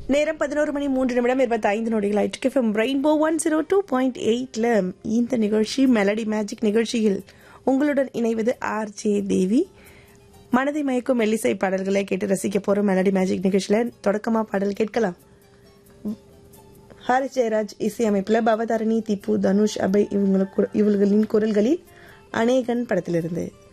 நேரம் 11:03 ஆயிட்டு ரெயின்போ 102.8ல இந்த நிகழ்ச்சி மெலடி மேஜிக் நிகழ்ச்சியில் உங்களுடன் இணைவது ஆர்ஜே தேவி. மனதை மயக்கும் மெல்லிசை பாடல்களை கேட்டு ரசிக்க போறோம். மெலடி மேஜிக் நிகழ்ச்சியில தொடக்கமா பாடல் கேட்கலாம். ஹாரிஸ் ஜெயராஜ் இசையமைப்புல பவதாரணி, திப்பு, தனுஷ், அபய் இவர்களின் குரல்களில் அநேகன் படத்திலிருந்து